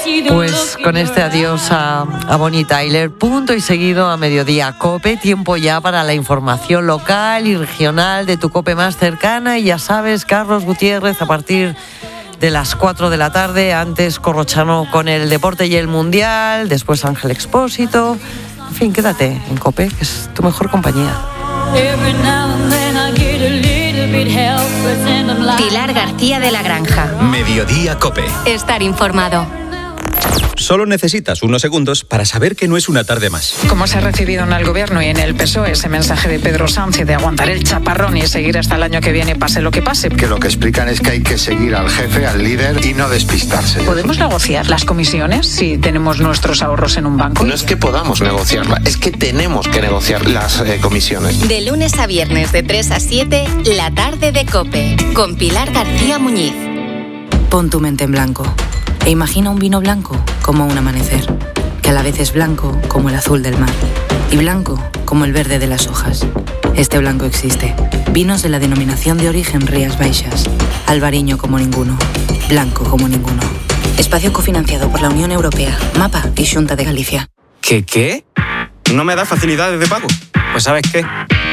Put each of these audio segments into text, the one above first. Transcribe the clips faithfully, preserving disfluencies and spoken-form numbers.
Pues con este adiós a, a Bonnie Tyler, punto y seguido a mediodía COPE, tiempo ya para la información local y regional de tu COPE más cercana. Y ya sabes, Carlos Gutiérrez, a partir de las cuatro de la tarde, antes Corrochano con el deporte y el mundial, después Ángel Expósito. En fin, quédate en COPE, que es tu mejor compañía. Pilar García de la Granja. Mediodía COPE. Estar informado. Solo necesitas unos segundos para saber que no es una tarde más. Como se ha recibido en el gobierno y en el P S O E ese mensaje de Pedro Sánchez de aguantar el chaparrón y seguir hasta el año que viene, pase lo que pase. Que lo que explican es que hay que seguir al jefe, al líder y no despistarse. ¿Podemos negociar las comisiones si tenemos nuestros ahorros en un banco? No es que podamos negociarla, es que tenemos que negociar las eh, comisiones. De lunes a viernes de tres a siete, la tarde de COPE, con Pilar García Muñiz. Pon tu mente en blanco e imagina un vino blanco como un amanecer, que a la vez es blanco como el azul del mar y blanco como el verde de las hojas. Este blanco existe. Vinos de la denominación de origen Rías Baixas. Albariño como ninguno. Blanco como ninguno. Espacio cofinanciado por la Unión Europea, MAPA y Xunta de Galicia. ¿Qué qué? ¿No me da facilidades de pago? Pues ¿sabes qué?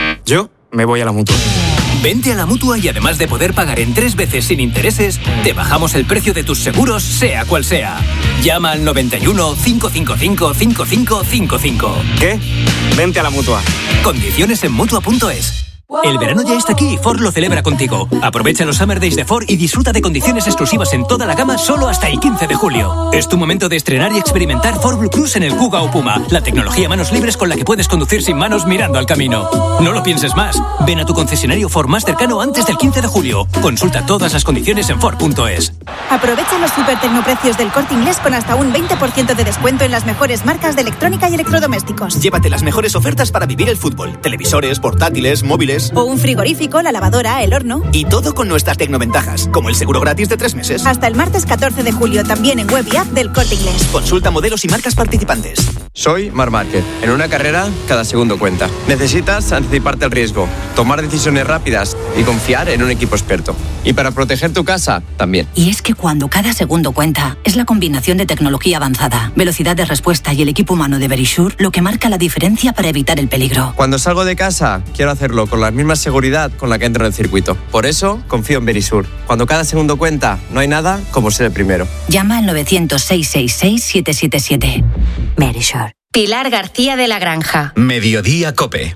Yo me voy a la Mutua. Vente a la Mutua y además de poder pagar en tres veces sin intereses, te bajamos el precio de tus seguros, sea cual sea. Llama al noventa y uno, cinco cinco cinco, cinco cinco cinco cinco. ¿Qué? Vente a la Mutua. Condiciones en Mutua punto es. El verano ya está aquí y Ford lo celebra contigo. Aprovecha los Summer Days de Ford y disfruta de condiciones exclusivas en toda la gama solo hasta el quince de julio. Es tu momento de estrenar y experimentar Ford Blue Cruise en el Kuga o Puma, la tecnología manos libres con la que puedes conducir sin manos mirando al camino. No lo pienses más. Ven a tu concesionario Ford más cercano antes del quince de julio. Consulta todas las condiciones en Ford punto es. Aprovecha los super tecnoprecios del Corte Inglés con hasta un veinte por ciento de descuento en las mejores marcas de electrónica y electrodomésticos. Llévate las mejores ofertas para vivir el fútbol. Televisores, portátiles, móviles. O un frigorífico, la lavadora, el horno. Y todo con nuestras tecnoventajas, como el seguro gratis de tres meses. Hasta el martes catorce de julio, también en web y app del Corte Inglés. Consulta modelos y marcas participantes. Soy Marc Márquez. En una carrera, cada segundo cuenta. Necesitas anticiparte al riesgo, tomar decisiones rápidas y confiar en un equipo experto. Y para proteger tu casa, también. Y es que cuando cada segundo cuenta, es la combinación de tecnología avanzada, velocidad de respuesta y el equipo humano de Verisure lo que marca la diferencia para evitar el peligro. Cuando salgo de casa, quiero hacerlo con la misma seguridad con la que entro en el circuito. Por eso, confío en Verisure. Cuando cada segundo cuenta, no hay nada como ser el primero. Llama al novecientos, seiscientos sesenta y seis, siete siete siete. Verisure. Pilar García de la Granja. Mediodía COPE.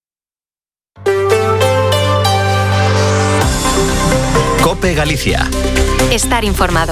COPE Galicia. Estar informado.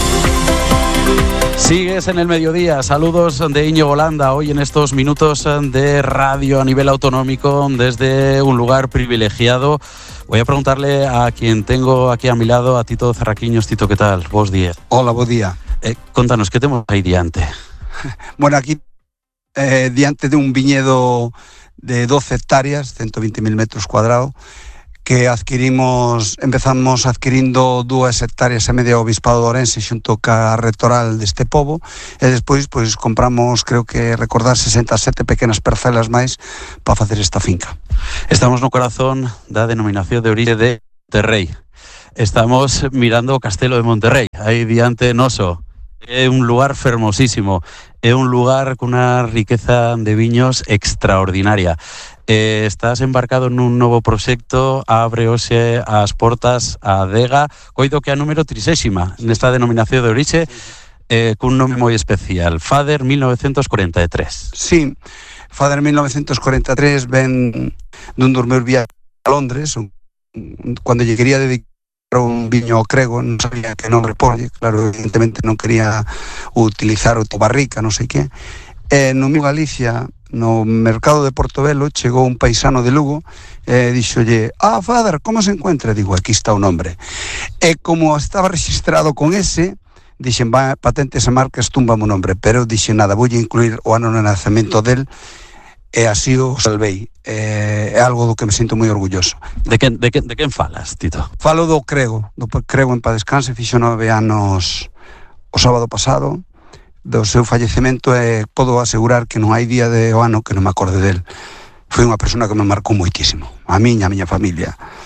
Sigues en el mediodía. Saludos de Íñigo Landa. Hoy en estos minutos de radio a nivel autonómico desde un lugar privilegiado. Voy a preguntarle a quien tengo aquí a mi lado, a Tito Cerraquiños. Tito, ¿qué tal? Vos días. Hola, buen día. Eh, contanos, ¿qué tenemos ahí diante? Bueno, aquí eh, diante de un viñedo de doce hectáreas, ciento veinte mil metros cuadrados, que adquirimos, empezamos adquirindo dúas hectáreas e media ao Obispado de Ourense xunto ca rectoral deste pobo, e despois pois compramos, creo que recordar, sesenta e sete pequenas parcelas máis para facer esta finca. Estamos no corazón da denominación de orixe de Monterrey. Estamos mirando o Castelo de Monterrey, aí diante noso. É un lugar fermosísimo, é un lugar con unha riqueza de viños extraordinaria. Eh, estás embarcado nun novo proxecto, abre hoxe as portas a adega, coido que a número trixésima nesta denominación de orixe, eh, cun nome moi especial, Fader mil novecientos cuarenta e tres. Sí, Fader mil novecientos cuarenta e tres ven dun dos meus viaxes a Londres, cando lle quería dedicar un viño ao crego, non sabía que nombre porlle, claro, evidentemente non quería utilizar o barrica, non sei que. E no meu Galicia, no mercado de Portobelo, chegou un paisano de Lugo e dixolle: ah, Fader, como se encuentra? Digo, aquí está o nombre. E como estaba registrado con ese, dixen, va, patentes e marcas, tumba o nombre, pero dixen, nada, voulle incluir o ano de nacemento del, e así o salvei. É, é algo do que me sinto moi orgulloso. De quen, de, quen, de quen falas, Tito? Falo do crego, do crego en paz descanse, fixo nove anos o sábado pasado do seu fallecemento, e podo asegurar que non hai día de o ano que non me acorde del. Foi unha persona que me marcou moitísimo, a miña, a miña familia.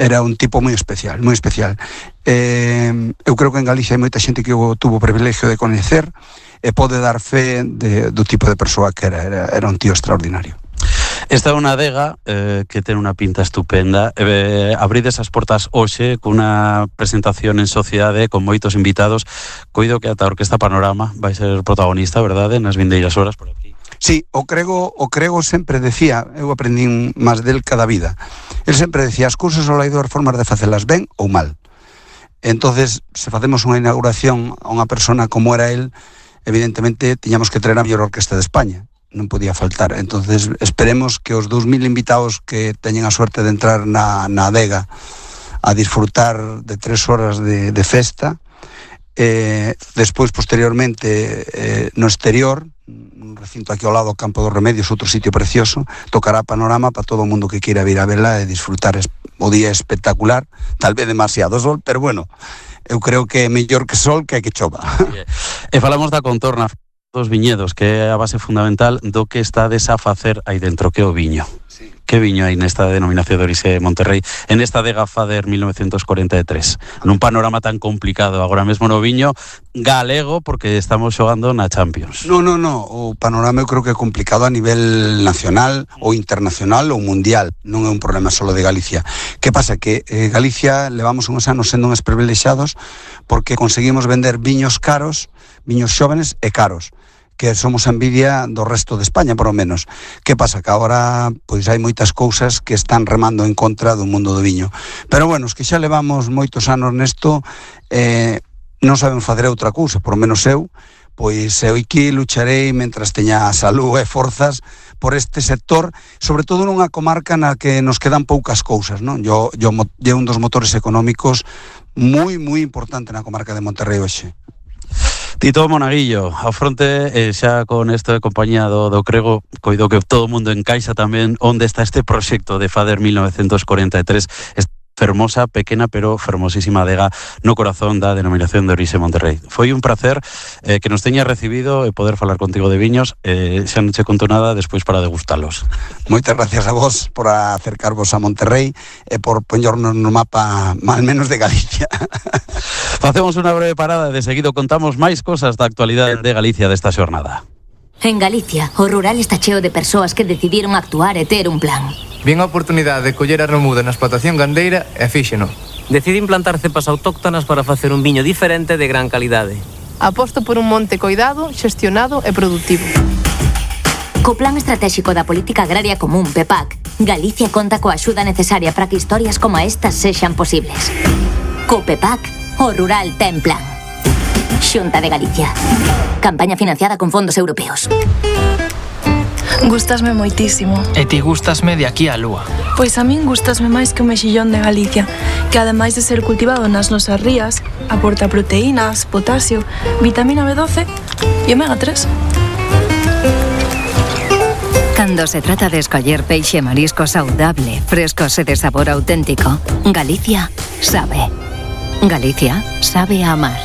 era un tipo moi especial, moi especial. Eh, eu creo que en Galicia hai moita xente que o tuvo o privilegio de coñecer e pode dar fe de, do tipo de persoa que era, era, era un tío extraordinario. Esta é unha adega eh, que ten unha pinta estupenda. Eh, abrides as portas hoxe cunha presentación en sociedade con moitos invitados. Coido que ata a Orquesta Panorama vai ser protagonista, verdade, nas vindeiras horas por aquí. Sí, o Crego, o Crego sempre decía, eu aprendín máis del cada vida, el sempre decía, as cousas só hai dúas formas de facelas, ben ou mal. Entonces, se facemos unha inauguración a unha persona como era el, evidentemente tiñamos que traer a mellor orquesta de España, non podía faltar. Entonces, esperemos que os dous mil invitados que teñen a suerte de entrar na, na adega a disfrutar de tres horas de, de festa, eh, despois, posteriormente, eh, no exterior, un recinto aquí ao lado, Campo dos Remedios, outro sitio precioso, tocará Panorama para todo o mundo que queira vir a verla e disfrutar o día espectacular, tal vez demasiado sol, pero bueno, eu creo que é mellor que sol que que chova. E falamos da contorna dos viñedos, que é a base fundamental do que estades a facer aí dentro, que é o viño. Sí. Que viño hai nesta denominación de orixe Monterrey, en esta adega Fader mil novecientos cuarenta e tres, nun panorama tan complicado agora mesmo no viño galego, porque estamos xogando na Champions. No, no, no, o panorama eu creo que é complicado a nivel nacional ou internacional ou mundial, non é un problema solo de Galicia. Que pasa? Que eh, Galicia levamos uns anos sendo uns privilexiados porque conseguimos vender viños caros, viños xóvenes e caros, que somos a envidia do resto de España, por lo menos. Que pasa? Que agora pois hai moitas cousas que están remando en contra do mundo do viño. Pero bueno, os que xa levamos moitos anos nesto, eh, non saben facer outra cousa, por lo menos eu, pois eu aquí lucharei mentras teña salud e forzas por este sector, sobre todo nunha comarca na que nos quedan poucas cousas, non? Yo, yo, yo un dos motores económicos moi, moi importante na comarca de Monterrey hoxe. Tito Monaguillo, ao fronte, eh, xa con isto de compañía do, do Crego, coido que todo o mundo encaixa tamén onde está este proxecto de Fader mil novecientos cuarenta e tres, esta fermosa, pequena, pero fermosísima adega no corazón da denominación de orixe Monterrey. Foi un placer eh, que nos teña recibido e poder falar contigo de viños, eh, xa non che conto nada despois para degustalos. Moitas gracias a vos por acercarvos a Monterrey e por poñernos no mapa mal menos de Galicia. Facemos unha breve parada e de seguido contamos máis cosas da actualidade de Galicia desta xornada. En Galicia, o rural está cheo de persoas que decidiron actuar e ter un plan. Vin a oportunidade de coller a remuda na explotación gandeira e fíxeno. Decidi implantar cepas autóctonas para facer un viño diferente de gran calidade. Aposto por un monte coidado, xestionado e produtivo. Co Plan Estratégico da Política Agraria Común, P E P A C, Galicia conta coa axuda necesaria para que historias como estas sexan posibles. Co P E P A C, o rural ten plan. Xunta de Galicia. Campaña financiada con fondos europeos. Gustasme moitísimo. E ti gustasme de aquí á lúa. Pois a min gustasme máis que o mexillón de Galicia, que ademais de ser cultivado nas nosas rías, aporta proteínas, potasio, vitamina B doce e omega tres. Cando se trata de escoller peixe e marisco saudable, frescos e de sabor auténtico, Galicia sabe. Galicia sabe a amar.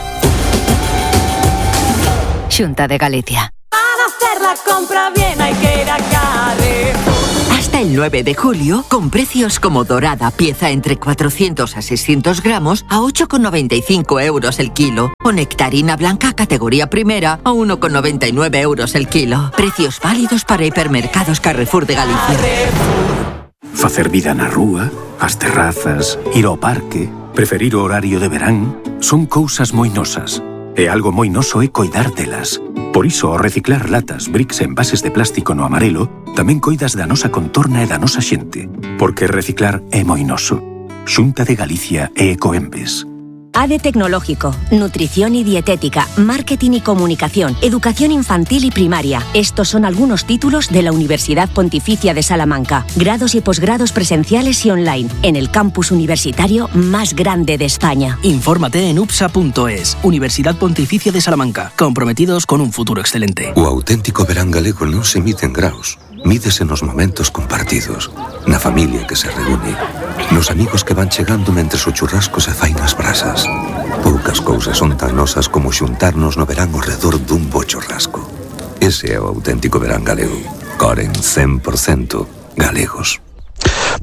Xunta de Galicia. Para hacer la compra bien hay que ir a Carrefour. Hasta el nueve de julio, con precios como dorada, pieza entre cuatrocientos a seiscientos gramos a ocho con noventa y cinco euros el kilo. O nectarina blanca categoría primera a uno con noventa y nueve euros el kilo. Precios válidos para hipermercados Carrefour de Galicia. Facer vida na rúa, as terrazas, ir ao parque, preferir o horario de verán, son cousas moi nosas. E algo moi noso é coidar delas. Por iso, ao reciclar latas, bricks e envases de plástico no amarelo, tamén coidas da nosa contorna e da nosa xente. Porque reciclar é moi noso. Xunta de Galicia e Ecoembes. A D E Tecnológico, Nutrición y Dietética, Marketing y Comunicación, Educación Infantil y Primaria. Estos son algunos títulos de la Universidad Pontificia de Salamanca. Grados y posgrados presenciales y online, en el campus universitario más grande de España. Infórmate en U P S A punto es, Universidad Pontificia de Salamanca, comprometidos con un futuro excelente. O auténtico verán galego non se mide en graus. Mídese nos momentos compartidos, na familia que se reúne, nos amigos que van chegando mentres o churrasco se fai nas brasas. Poucas cousas son tan nosas como xuntarnos no verán ao redor dun bo churrasco. Ese é o auténtico verán galego. Coren cen por cento galegos.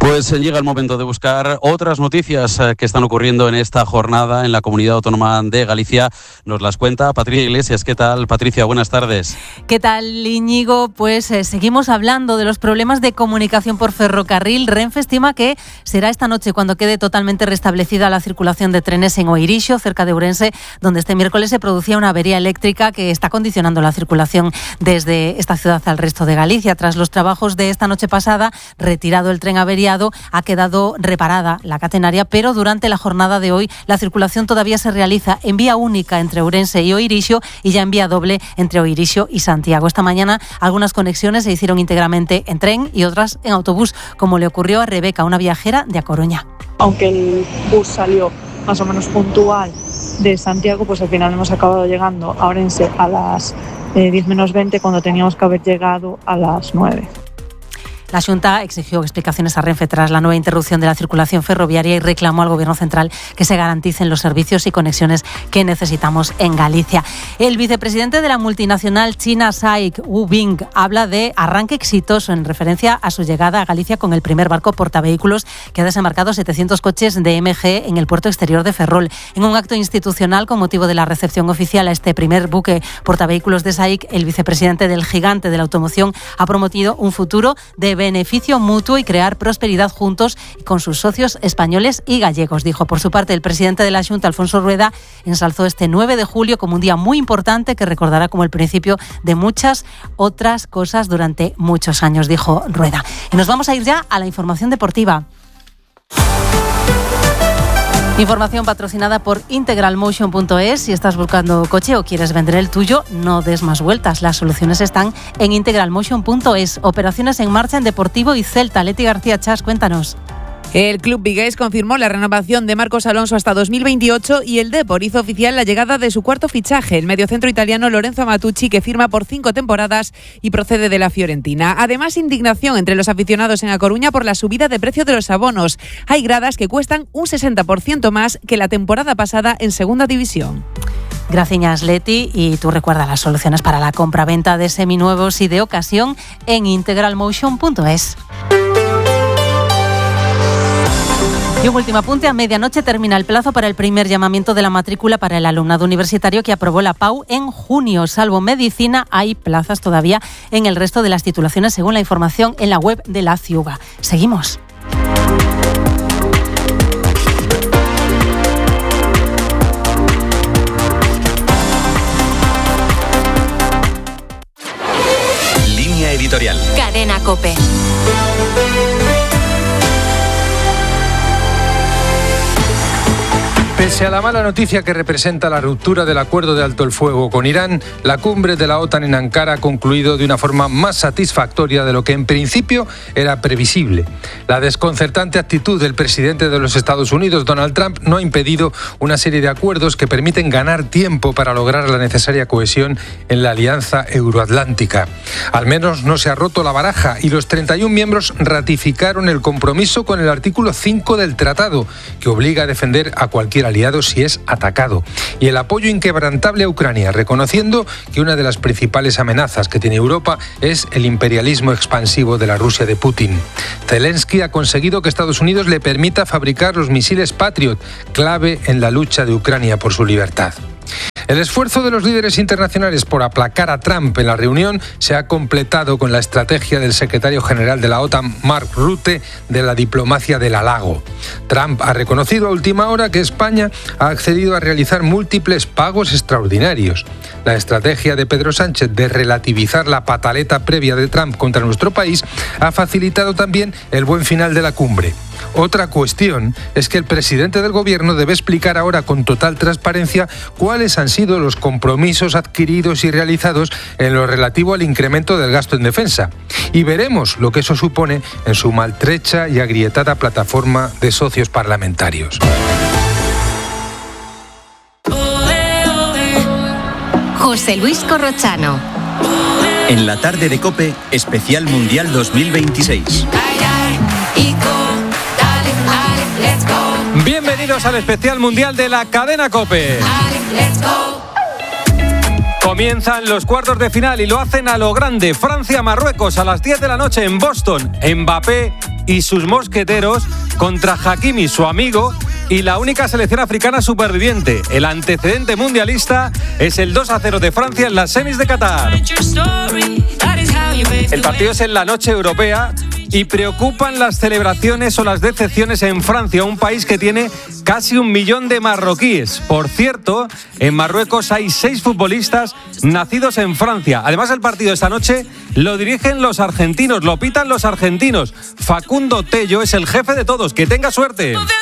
Pues llega el momento de buscar otras noticias que están ocurriendo en esta jornada en la Comunidad Autónoma de Galicia. Nos las cuenta Patricia Iglesias. ¿Qué tal, Patricia? Buenas tardes. ¿Qué tal, Íñigo? Pues eh, seguimos hablando de los problemas de comunicación por ferrocarril. Renfe estima que será esta noche cuando quede totalmente restablecida la circulación de trenes en Oirixo, cerca de Ourense, donde este miércoles se producía una avería eléctrica que está condicionando la circulación desde esta ciudad al resto de Galicia. Tras los trabajos de esta noche pasada, retirado el tren averiado, ha quedado reparada la catenaria, pero durante la jornada de hoy la circulación todavía se realiza en vía única entre Ourense y Oirixo y ya en vía doble entre Oirixo y Santiago. Esta mañana algunas conexiones se hicieron íntegramente en tren y otras en autobús, como le ocurrió a Rebeca, una viajera de A Coruña. Aunque el bus salió más o menos puntual de Santiago, pues al final hemos acabado llegando a Ourense a las eh, diez menos veinte, cuando teníamos que haber llegado a las nueve. La Xunta exigió explicaciones a Renfe tras la nueva interrupción de la circulación ferroviaria y reclamó al Gobierno central que se garanticen los servicios y conexiones que necesitamos en Galicia. El vicepresidente de la multinacional china S A I C, Wu Bing, habla de arranque exitoso en referencia a su llegada a Galicia con el primer barco portavehículos que ha desembarcado setecientos coches de M G en el puerto exterior de Ferrol. En un acto institucional con motivo de la recepción oficial a este primer buque portavehículos de S A I C, el vicepresidente del gigante de la automoción ha prometido un futuro de beneficio mutuo y crear prosperidad juntos con sus socios españoles y gallegos, dijo. Por su parte, el presidente de la Xunta, Alfonso Rueda, ensalzó este nueve de julio como un día muy importante que recordará como el principio de muchas otras cosas durante muchos años, dijo Rueda. Y nos vamos a ir ya a la información deportiva. Información patrocinada por integral motion punto es. Si estás buscando coche o quieres vender el tuyo, no des más vueltas. Las soluciones están en integral motion punto es. Operaciones en marcha en Deportivo y Celta. Leti García Chas, cuéntanos. El club vigués confirmó la renovación de Marcos Alonso hasta dos mil veintiocho y el Depor hizo oficial la llegada de su cuarto fichaje, el mediocentro italiano Lorenzo Matucci, que firma por cinco temporadas y procede de la Fiorentina. Además, indignación entre los aficionados en A Coruña por la subida de precio de los abonos. Hay gradas que cuestan un sesenta por ciento más que la temporada pasada en Segunda División. Gracias, Leti. Y tú recuerda las soluciones para la compra-venta de seminuevos y de ocasión en integral motion punto es. Y un último apunte, a medianoche termina el plazo para el primer llamamiento de la matrícula para el alumnado universitario que aprobó la P A U en junio. Salvo medicina, hay plazas todavía en el resto de las titulaciones, según la información en la web de la Ciuga. Seguimos. Línea editorial. Cadena COPE. Pese a la mala noticia que representa la ruptura del acuerdo de alto el fuego con Irán, la cumbre de la OTAN en Ankara ha concluido de una forma más satisfactoria de lo que en principio era previsible. La desconcertante actitud del presidente de los Estados Unidos, Donald Trump, no ha impedido una serie de acuerdos que permiten ganar tiempo para lograr la necesaria cohesión en la alianza euroatlántica. Al menos no se ha roto la baraja y los treinta y un miembros ratificaron el compromiso con el artículo cinco del tratado, que obliga a defender a cualquier aliado si es atacado, y el apoyo inquebrantable a Ucrania, reconociendo que una de las principales amenazas que tiene Europa es el imperialismo expansivo de la Rusia de Putin. Zelensky ha conseguido que Estados Unidos le permita fabricar los misiles Patriot, clave en la lucha de Ucrania por su libertad. El esfuerzo de los líderes internacionales por aplacar a Trump en la reunión se ha completado con la estrategia del secretario general de la OTAN, Mark Rutte, de la diplomacia del halago. Trump ha reconocido a última hora que España ha accedido a realizar múltiples pagos extraordinarios. La estrategia de Pedro Sánchez de relativizar la pataleta previa de Trump contra nuestro país ha facilitado también el buen final de la cumbre. Otra cuestión es que el presidente del gobierno debe explicar ahora con total transparencia cuáles han sido los compromisos adquiridos y realizados en lo relativo al incremento del gasto en defensa. Y veremos lo que eso supone en su maltrecha y agrietada plataforma de socios parlamentarios. José Luis Corrochano. En la tarde de COPE, especial Mundial dos mil veintiséis. Bienvenidos al especial mundial de la cadena COPE. Comienzan los cuartos de final y lo hacen a lo grande. Francia-Marruecos a las diez de la noche en Boston. Mbappé y sus mosqueteros contra Hakimi, su amigo, y la única selección africana superviviente. El antecedente mundialista es el dos a cero de Francia en las semis de Qatar. El partido es en la noche europea y preocupan las celebraciones o las decepciones en Francia, un país que tiene casi un millón de marroquíes. Por cierto, en Marruecos hay seis futbolistas nacidos en Francia. Además, el partido de esta noche lo dirigen los argentinos, lo pitan los argentinos. Facundo Tello es el jefe de todos. ¡Que tenga suerte!